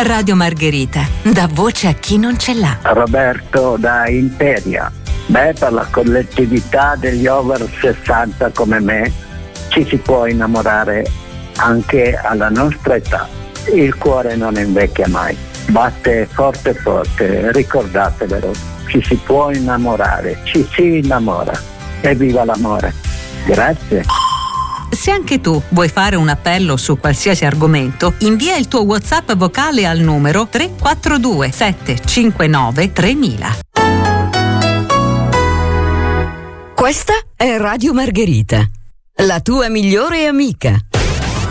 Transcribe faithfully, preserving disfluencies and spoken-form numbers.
Radio Margherita dà voce a chi non ce l'ha. Roberto da Imperia. Beh, per la collettività degli over sessanta come me ci si può innamorare anche alla nostra età. Il cuore non invecchia mai, batte forte forte, ricordatevelo, ci si può innamorare, ci si innamora. Evviva l'amore. Grazie. Se anche tu vuoi fare un appello su qualsiasi argomento, invia il tuo WhatsApp vocale al numero tre quattro due sette cinque nove tremila. Questa è Radio Margherita, la tua migliore amica.